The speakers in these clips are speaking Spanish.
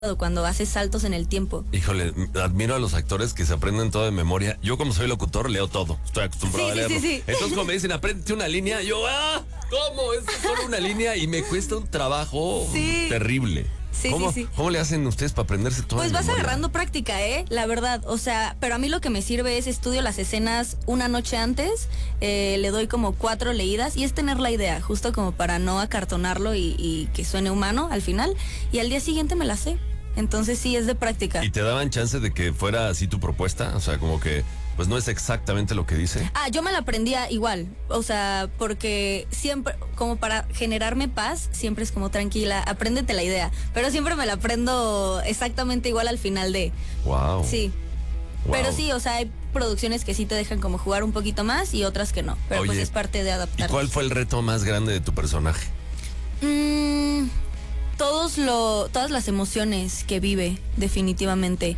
cuando haces saltos en el tiempo. Híjole, admiro a los actores que se aprenden todo de memoria. Yo, como soy locutor, leo todo. Estoy acostumbrado a leerlo. Sí. Entonces, cuando me dicen, apréndete una línea, yo, ¿cómo? Es solo una línea y me cuesta un trabajo terrible. ¿Cómo le hacen ustedes para aprenderse todo? Pues de vas memoria? agarrando práctica, la verdad. O sea, pero a mí lo que me sirve es estudio las escenas una noche antes, le doy como 4 leídas y es tener la idea, justo como para no acartonarlo y que suene humano al final. Y al día siguiente me la sé. Entonces sí, es de práctica. ¿Y te daban chance de que fuera así tu propuesta? O sea, como que, pues no es exactamente lo que dice. Yo me la aprendía igual, o sea, porque siempre, como para generarme paz, siempre es como tranquila, apréndete la idea, pero siempre me la aprendo exactamente igual al final de... Wow. Sí. Wow. Pero sí, o sea, hay producciones que sí te dejan como jugar un poquito más y otras que no, pero Oye, pues es parte de adaptar. ¿Y cuál fue el reto más grande de tu personaje? Todas las emociones que vive, definitivamente.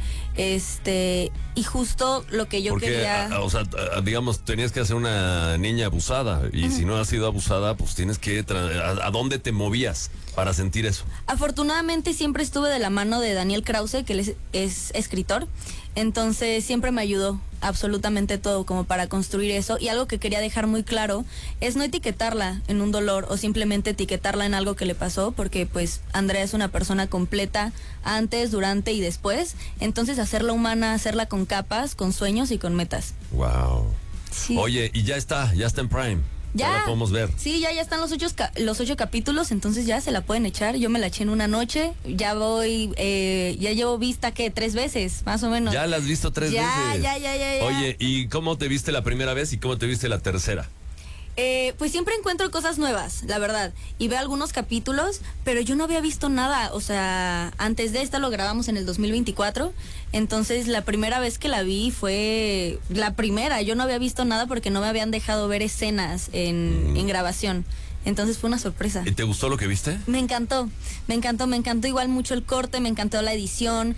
Y justo lo que yo Porque, quería... digamos, tenías que hacer una niña abusada. Y si no has sido abusada, pues tienes que... ¿A dónde te movías para sentir eso? Afortunadamente siempre estuve de la mano de Daniel Krause, que él es escritor. Entonces siempre me ayudó absolutamente todo como para construir eso. Y algo que quería dejar muy claro es no etiquetarla en un dolor o simplemente etiquetarla en algo que le pasó, porque pues Andrea es una persona completa antes, durante y después. Entonces hacerla humana, hacerla con capas, con sueños y con metas. Wow. Sí. Oye, y ya está en Prime. Ya la podemos ver. Sí, ya están los 8 capítulos, entonces ya se la pueden echar. Yo me la eché en una noche, ya llevo vista, ¿qué? 3 veces, más o menos. Ya la has visto 3 veces. Ya. Oye, ¿y cómo te viste la primera vez y cómo te viste la tercera? Pues siempre encuentro cosas nuevas, la verdad, y veo algunos capítulos, pero yo no había visto nada, o sea, antes de esta lo grabamos en el 2024, entonces la primera vez que la vi fue la primera, yo no había visto nada porque no me habían dejado ver escenas en grabación. Entonces fue una sorpresa. ¿Y te gustó lo que viste? Me encantó igual mucho el corte, me encantó la edición,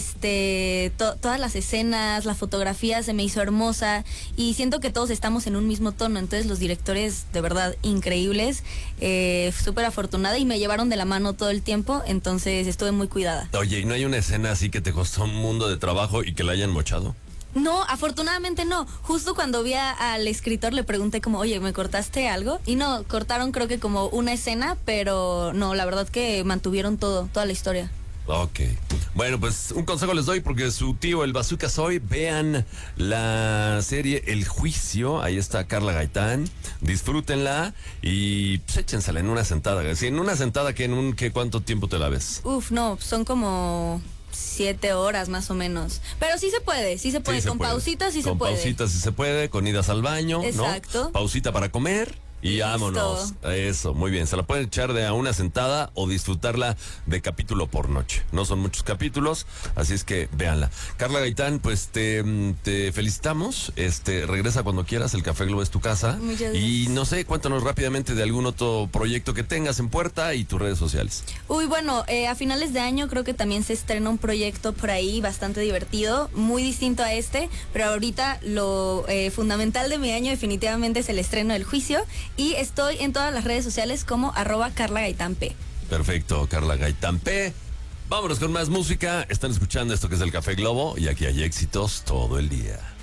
todas las escenas, la fotografía se me hizo hermosa y siento que todos estamos en un mismo tono, entonces los directores de verdad increíbles, súper afortunada y me llevaron de la mano todo el tiempo, entonces estuve muy cuidada. Oye, ¿y no hay una escena así que te costó un mundo de trabajo y que la hayan mochado? No, afortunadamente no. Justo cuando vi al escritor le pregunté como, oye, ¿me cortaste algo? Y no, cortaron creo que como una escena, pero no, la verdad que mantuvieron toda la historia. Ok. Bueno, pues un consejo les doy porque su tío, el Bazooka Soy, vean la serie El Juicio, ahí está Carla Gaitán, disfrútenla y pues échensela en una sentada. Si en una sentada, ¿cuánto tiempo te la ves? No, son como 7 horas más o menos. Pero sí se puede, con pausitas sí se puede. Con pausitas sí se puede, con idas al baño, exacto, ¿no? Pausita para comer. Y listo. Vámonos. Eso, muy bien. Se la pueden echar de a una sentada o disfrutarla de capítulo por noche. No son muchos capítulos, así es que véanla. Carla Gaitán, pues te felicitamos. Regresa cuando quieras, el Café Globo es tu casa. Muchas gracias. Y no sé, cuéntanos rápidamente de algún otro proyecto que tengas en puerta y tus redes sociales. Bueno, a finales de año creo que también se estrena un proyecto por ahí bastante divertido, muy distinto a pero ahorita lo fundamental de mi año definitivamente es el estreno del Juicio. Y estoy en todas las redes sociales como @CarlaGaitánP. Perfecto, Carla Gaitán P. Vámonos con más música. Están escuchando esto que es el Café Globo y aquí hay éxitos todo el día.